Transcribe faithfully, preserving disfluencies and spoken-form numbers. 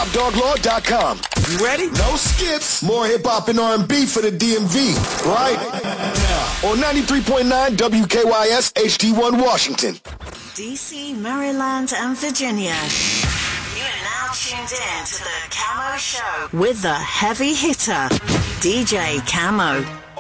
top dog law dot com. You ready? No skips. More hip-hop and R and B for the D M V. Right now. On ninety-three point nine W K Y S H D one Washington. D C, Maryland, and Virginia. You are now tuned in to the Camo Show with the heavy hitter, D J Camo.